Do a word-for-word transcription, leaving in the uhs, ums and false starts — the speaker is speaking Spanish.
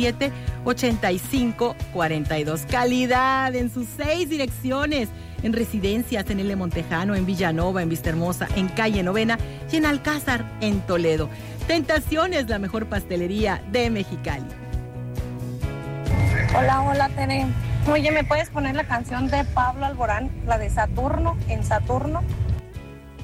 ochenta y cinco cuarenta y dos. Calidad en sus seis direcciones, en residencias, en L. Montejano, en Villanova, en Vistahermosa, en Calle Novena y en Alcázar, en Toledo. Tentaciones, la mejor pastelería de Mexicali. Hola, hola, Tere. Oye, ¿me puedes poner la canción de Pablo Alborán, la de Saturno, en Saturno?